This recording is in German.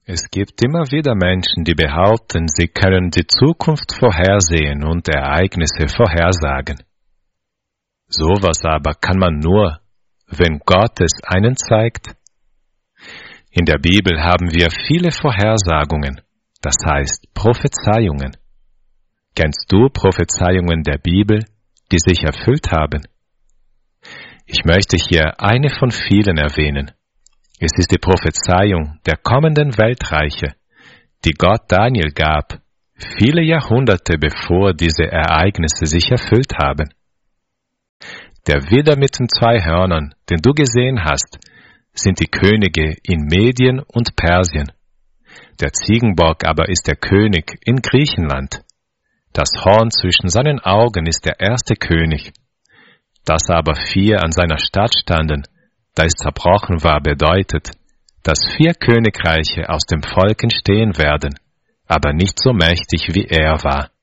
Es gibt immer wieder Menschen, die behaupten, sie können die Zukunft vorhersehen und Ereignisse vorhersagen. Sowas aber kann man nur, wenn Gott es einen zeigt. In der Bibel haben wir viele Vorhersagungen, das heißt Prophezeiungen. Kennst du Prophezeiungen der Bibel, die sich erfüllt haben? Ich möchte hier eine von vielen erwähnen. Es ist die Prophezeiung der kommenden Weltreiche, die Gott Daniel gab, viele Jahrhunderte bevor diese Ereignisse sich erfüllt haben. Der Widder mit den 2 Hörnern, den du gesehen hast, sind die Könige in Medien und Persien. Der Ziegenbock aber ist der König in Griechenland. Das Horn zwischen seinen Augen ist der erste König. Dass aber 4 an seiner Stadt standen, da es zerbrochen war, bedeutet, dass 4 Königreiche aus dem Volk entstehen werden, aber nicht so mächtig wie er war.